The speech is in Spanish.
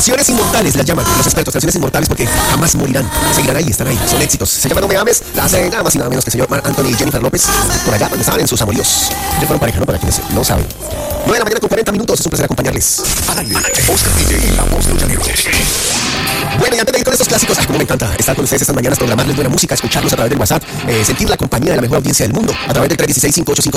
Canciones inmortales las llaman los expertos, canciones inmortales porque jamás morirán, seguirán ahí, están ahí, son éxitos. Se llama No Me Ames, la hace nada más y nada menos que el señor Marc Anthony y Jennifer López, por allá donde estaban en sus amoríos. Ya fueron pareja, ¿no? Para quienes no saben. 9 de la mañana con 40 minutos, es un placer acompañarles. Oscar DJ, la voz de los llaneros. Bueno, y antes de ir con estos clásicos, como me encanta estar con ustedes estas mañanas, programarles buena música, escucharlos a través del WhatsApp, sentir la compañía de la mejor audiencia del mundo, a través del 316-585-10